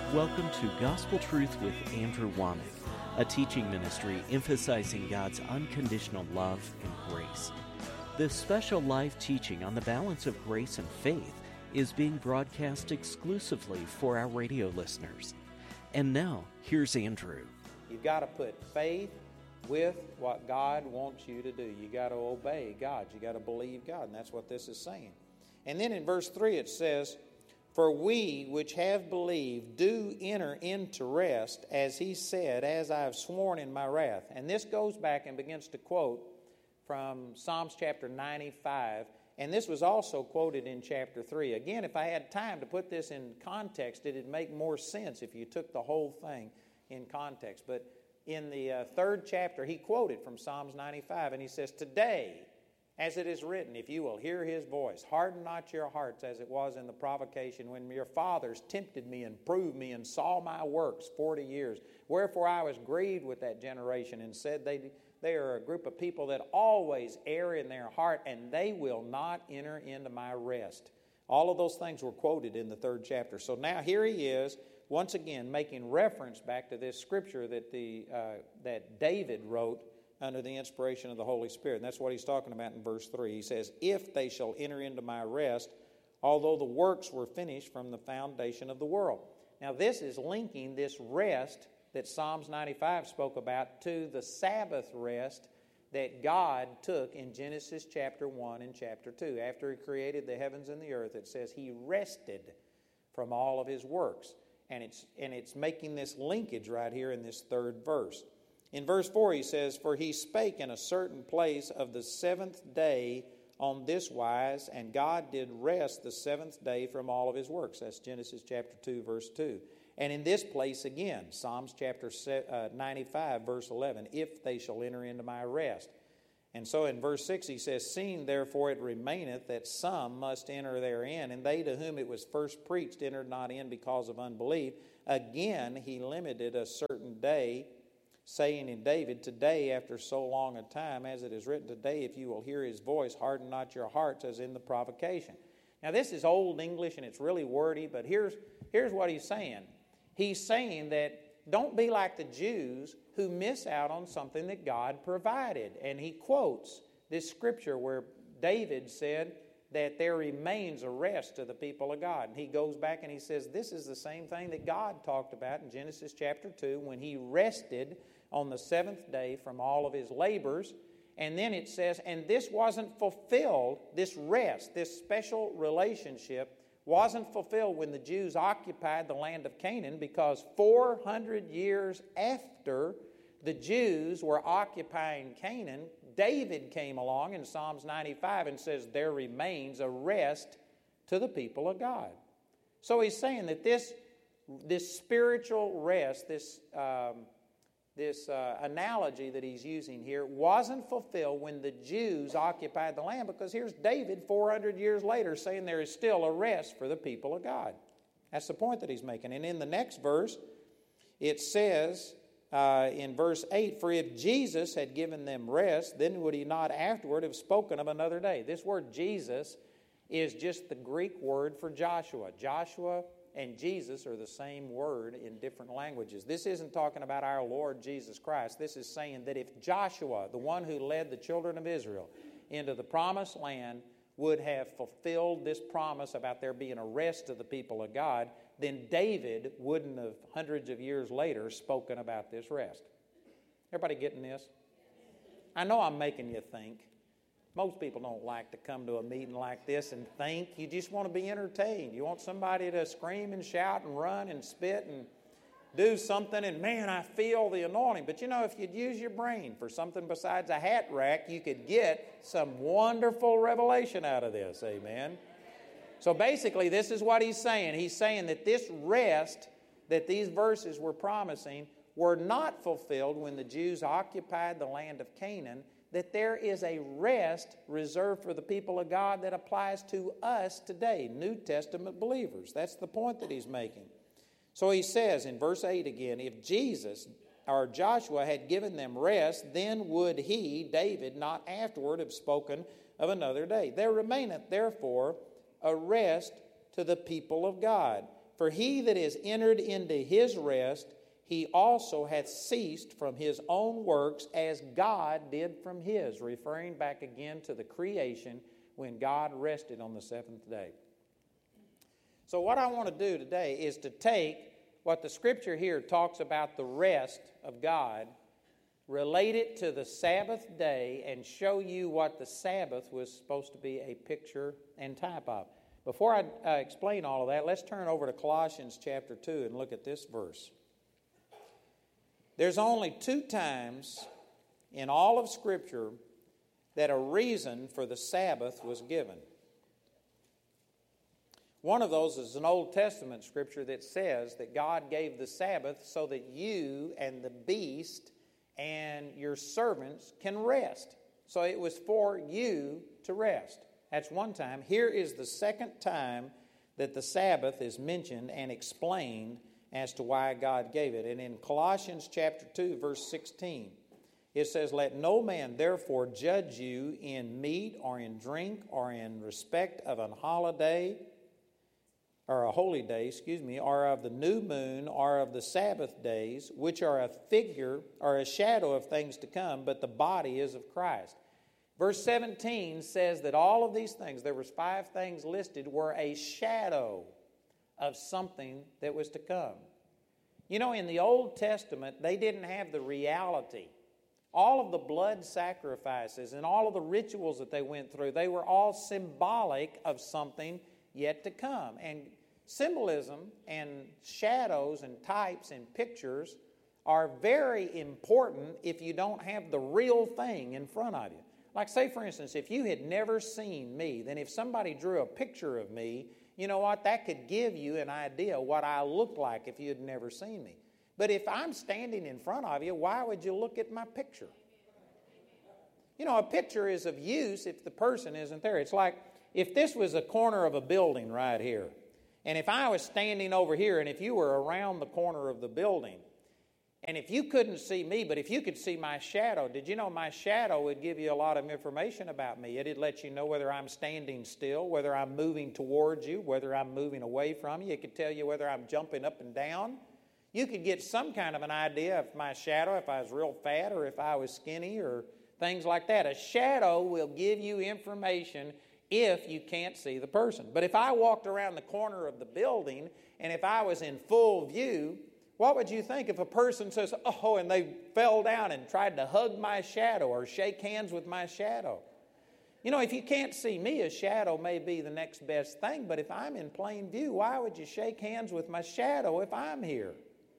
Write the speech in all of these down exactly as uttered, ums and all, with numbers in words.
Welcome to Gospel Truth with Andrew Womack, a teaching ministry emphasizing God's unconditional love and grace. This special live teaching on the balance of grace and faith is being broadcast exclusively for our radio listeners. And now, here's Andrew. You've got to put faith with what God wants you to do. You got to obey God. You got to believe God, and that's what this is saying. And then in verse three it says, "For we which have believed do enter into rest, as he said, as I have sworn in my wrath." And this goes back and begins to quote from Psalms chapter ninety-five. And this was also quoted in chapter three. Again, if I had time to put this in context, it'd make more sense if you took the whole thing in context. But in the uh, third chapter, he quoted from Psalms ninety-five, and he says, "Today, as it is written, if you will hear his voice, harden not your hearts as it was in the provocation when your fathers tempted me and proved me and saw my works forty years. Wherefore I was grieved with that generation and said, they, they are a group of people that always err in their heart, and they will not enter into my rest." All of those things were quoted in the third chapter. So now here he is, once again, making reference back to this scripture that the uh, that David wrote under the inspiration of the Holy Spirit. And that's what he's talking about in verse three. He says, "If they shall enter into my rest, although the works were finished from the foundation of the world." Now this is linking this rest that Psalms ninety-five spoke about to the Sabbath rest that God took in Genesis chapter one and chapter two. After he created the heavens and the earth, it says he rested from all of his works. And it's, and it's making this linkage right here in this third verse. In verse four he says, "For he spake in a certain place of the seventh day on this wise, and God did rest the seventh day from all of his works." That's Genesis chapter two, verse two. And in this place again, Psalms chapter ninety-five, verse eleven, "If they shall enter into my rest." And so in verse six he says, "Seeing therefore it remaineth that some must enter therein, and they to whom it was first preached entered not in because of unbelief. Again he limited a certain day, saying in David, Today, after so long a time, as it is written, Today, if you will hear his voice, harden not your hearts as in the provocation." Now this is Old English and it's really wordy, but here's, here's what he's saying. He's saying that don't be like the Jews who miss out on something that God provided. And he quotes this scripture where David said that there remains a rest to the people of God. And he goes back and he says this is the same thing that God talked about in Genesis chapter two when he rested on the seventh day from all of his labors. And then it says, and this wasn't fulfilled, this rest, this special relationship wasn't fulfilled when the Jews occupied the land of Canaan, because four hundred years after the Jews were occupying Canaan, David came along in Psalms ninety-five and says there remains a rest to the people of God. So he's saying that this, this spiritual rest, this, um, this uh, analogy that he's using here wasn't fulfilled when the Jews occupied the land, because here's David four hundred years later saying there is still a rest for the people of God. That's the point that he's making. And in the next verse, it says uh, in verse eight, "For if Jesus had given them rest, then would he not afterward have spoken of another day?" This word Jesus is just the Greek word for Joshua. Joshua and Jesus are the same word in different languages. This isn't talking about our Lord Jesus Christ. This is saying that if Joshua, the one who led the children of Israel into the promised land, would have fulfilled this promise about there being a rest to the people of God, then David wouldn't have, hundreds of years later, spoken about this rest. Everybody getting this? I know I'm making you think. Most people don't like to come to a meeting like this and think. You just want to be entertained. You want somebody to scream and shout and run and spit and do something, and man, I feel the anointing. But you know, if you'd use your brain for something besides a hat rack, you could get some wonderful revelation out of this. Amen. So basically, this is what he's saying. He's saying that this rest that these verses were promising were not fulfilled when the Jews occupied the land of Canaan, that there is a rest reserved for the people of God that applies to us today, New Testament believers. That's the point that he's making. So he says in verse eight again, if Jesus or Joshua had given them rest, then would he, David, not afterward have spoken of another day. There remaineth therefore a rest to the people of God. For he that is entered into his rest, he also hath ceased from his own works as God did from his, referring back again to the creation when God rested on the seventh day. So what I want to do today is to take what the Scripture here talks about the rest of God, relate it to the Sabbath day, and show you what the Sabbath was supposed to be a picture and type of. Before I uh, explain all of that, let's turn over to Colossians chapter two and look at this verse. There's only two times in all of Scripture that a reason for the Sabbath was given. One of those is an Old Testament scripture that says that God gave the Sabbath so that you and the beast and your servants can rest. So it was for you to rest. That's one time. Here is the second time that the Sabbath is mentioned and explained as to why God gave it. And in Colossians chapter two, verse sixteen, it says, Let no man therefore judge you in meat or in drink or in respect of an holiday, or a holy day, excuse me, or of the new moon, or of the Sabbath days, which are a figure or a shadow of things to come, but the body is of Christ. Verse seventeen says that all of these things, there was five things listed, were a shadow of something that was to come. You know, in the Old Testament, they didn't have the reality. All of the blood sacrifices and all of the rituals that they went through, they were all symbolic of something yet to come. And symbolism and shadows and types and pictures are very important if you don't have the real thing in front of you. Like, say, for instance, if you had never seen me, then if somebody drew a picture of me, you know what, that could give you an idea what I look like if you had never seen me. But if I'm standing in front of you, why would you look at my picture? You know, a picture is of use if the person isn't there. It's like if this was a corner of a building right here, and if I was standing over here, and if you were around the corner of the building, and if you couldn't see me, but if you could see my shadow, did you know my shadow would give you a lot of information about me? It'd let you know whether I'm standing still, whether I'm moving towards you, whether I'm moving away from you. It could tell you whether I'm jumping up and down. You could get some kind of an idea of my shadow, if I was real fat or if I was skinny or things like that. A shadow will give you information if you can't see the person. But if I walked around the corner of the building and if I was in full view, what would you think if a person says, oh, and they fell down and tried to hug my shadow or shake hands with my shadow? You know, if you can't see me, a shadow may be the next best thing, but if I'm in plain view, why would you shake hands with my shadow if I'm here?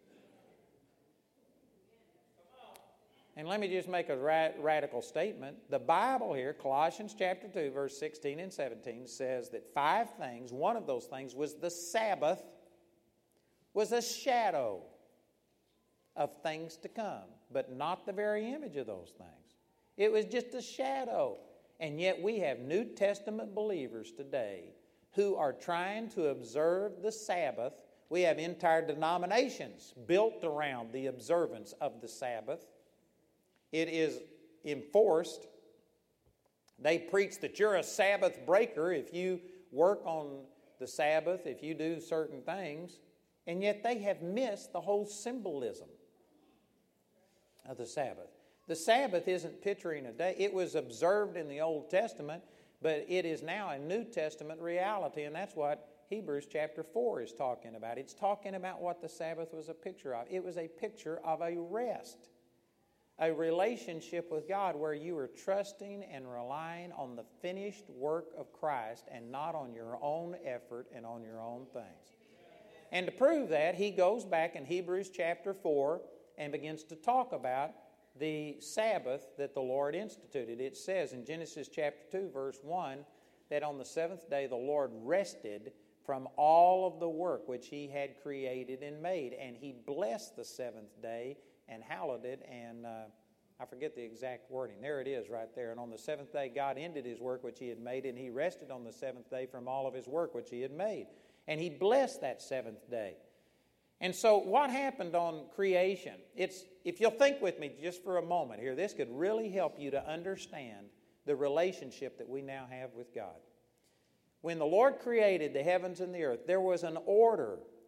And let me just make a ra- radical statement. The Bible here, Colossians chapter two, verse sixteen and seventeen, says that five things, one of those things was the Sabbath, was a shadow of things to come, but not the very image of those things. It was just a shadow. And yet we have New Testament believers today who are trying to observe the Sabbath. We have entire denominations built around the observance of the Sabbath. It is enforced. They preach that you're a Sabbath breaker if you work on the Sabbath, if you do certain things. And yet they have missed the whole symbolism of the Sabbath. The Sabbath isn't picturing a day. It was observed in the Old Testament, but it is now a New Testament reality, and that's what Hebrews chapter four is talking about. It's talking about what the Sabbath was a picture of. It was a picture of a rest, a relationship with God where you were trusting and relying on the finished work of Christ and not on your own effort and on your own things. And to prove that, he goes back in Hebrews chapter four and begins to talk about the Sabbath that the Lord instituted. It says in Genesis chapter two, verse one, that on the seventh day the Lord rested from all of the work which he had created and made. And he blessed the seventh day and hallowed it, and uh, I forget the exact wording. There it is right there. And on the seventh day God ended his work which he had made, and he rested on the seventh day from all of his work which he had made. And he blessed that seventh day. And so what happened on creation? It's, if you'll think with me just for a moment here, this could really help you to understand the relationship that we now have with God. When the Lord created the heavens and the earth, there was an order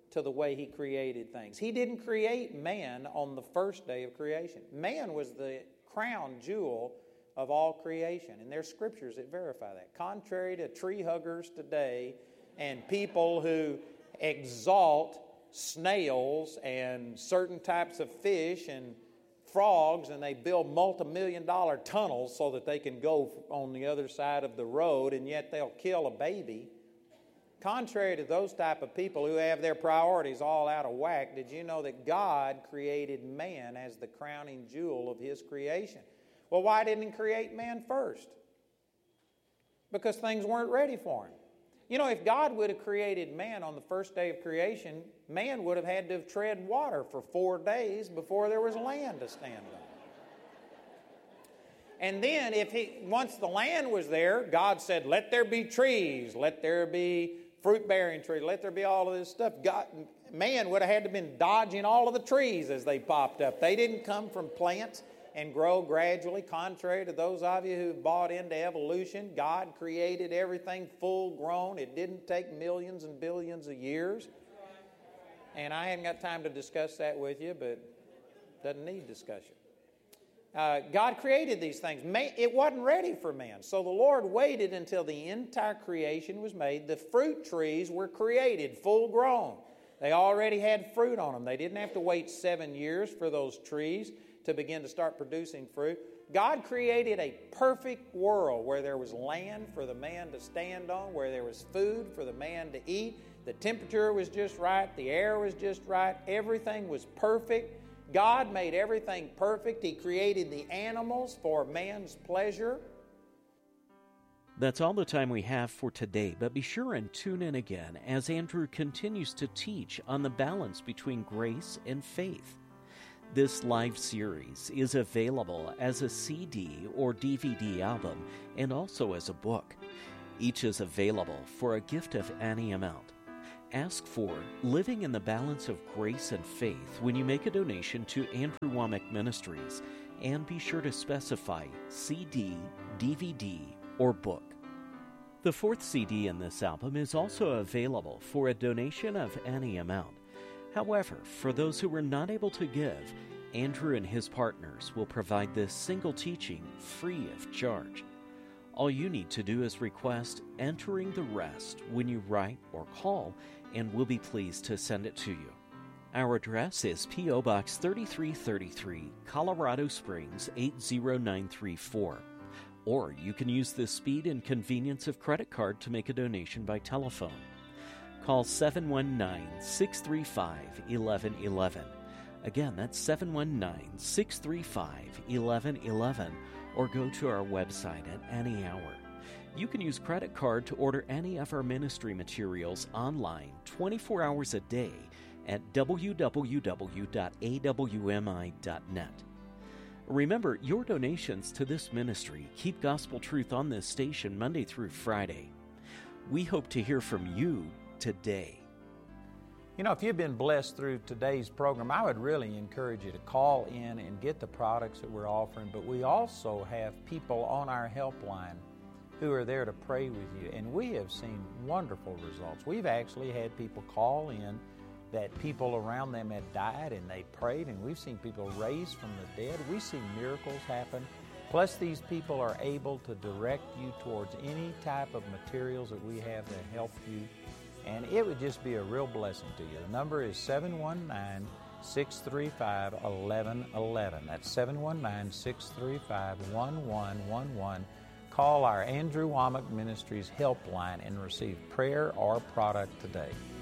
to the way He created things. He didn't create man on the first day of creation. Man was the crown jewel of all creation, and there's scriptures that verify that. Contrary to tree huggers today and people who exalt snails and certain types of fish and frogs, and they build multi-million dollar tunnels so that they can go on the other side of the road, and yet they'll kill a baby. Contrary to those type of people who have their priorities all out of whack, did you know that God created man as the crowning jewel of His creation? Well, why didn't He create man first? Because things weren't ready for him. You know, if God would have created man on the first day of creation, man would have had to have tread water for four days before there was land to stand on. And then if he, once the land was there, God said, let there be trees, let there be fruit-bearing trees, let there be all of this stuff. God, man would have had to have been dodging all of the trees as they popped up. They didn't come from plants and grow gradually. Contrary to those of you who bought into evolution, God created everything full grown. It didn't take millions and billions of years. And I hadn't got time to discuss that with you, but it doesn't need discussion. Uh, God created these things. It wasn't ready for man. So the Lord waited until the entire creation was made. The fruit trees were created, full grown. They already had fruit on them. They didn't have to wait seven years for those trees to begin to start producing fruit. God created a perfect world where there was land for the man to stand on, where there was food for the man to eat. The temperature was just right. The air was just right. Everything was perfect. God made everything perfect. He created the animals for man's pleasure. That's all the time we have for today, but be sure and tune in again as Andrew continues to teach on the balance between grace and faith. This live series is available as a C D or D V D album and also as a book. Each is available for a gift of any amount. Ask for Living in the Balance of Grace and Faith when you make a donation to Andrew Wommack Ministries, and be sure to specify C D, D V D, or book. The fourth C D in this album is also available for a donation of any amount. However, for those who were not able to give, Andrew and his partners will provide this single teaching free of charge. All you need to do is request Entering the Rest when you write or call, and we'll be pleased to send it to you. Our address is P O Box thirty-three thirty-three, Colorado Springs eight zero nine three four. Or you can use the speed and convenience of credit card to make a donation by telephone. Call seven one nine, six three five, one one one one. Again, that's seven one nine, six three five, one one one one, or go to our website at any hour. You can use credit card to order any of our ministry materials online twenty-four hours a day at w w w dot a w m i dot net. Remember, your donations to this ministry keep gospel truth on this station Monday through Friday. We hope to hear from you today. You know, if you've been blessed through today's program, I would really encourage you to call in and get the products that we're offering. But we also have people on our helpline who are there to pray with you, and we have seen wonderful results. We've actually had people call in that people around them had died, and they prayed, and we've seen people raised from the dead. We see miracles happen. Plus, these people are able to direct you towards any type of materials that we have to help you, and it would just be a real blessing to you. The number is seven one nine, six three five, one one one one. That's seven one nine, six three five, one one one one. Call our Andrew Wommack Ministries helpline and receive prayer or product today.